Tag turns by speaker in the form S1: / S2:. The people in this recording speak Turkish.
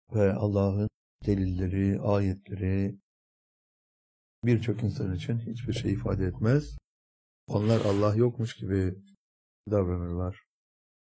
S1: ve Allah'ın delilleri, ayetleri birçok insan için hiçbir şey ifade etmez. Onlar Allah yokmuş gibi davranırlar.